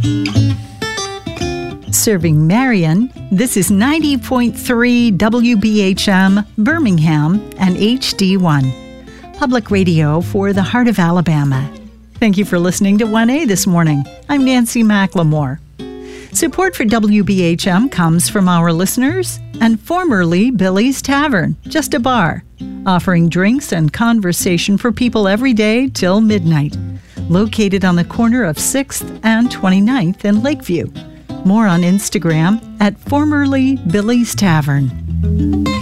Serving Marion, this is 90.3 WBHM, Birmingham, and HD1. Public radio for the heart of Alabama. Thank you for listening to 1A this morning. I'm Nancy McLemore. Support for WBHM comes from our listeners and formerly Billy's Tavern, just a bar, offering drinks and conversation for people every day till midnight. Located on the corner of 6th and 29th in Lakeview. More on Instagram at formerly Billy's Tavern.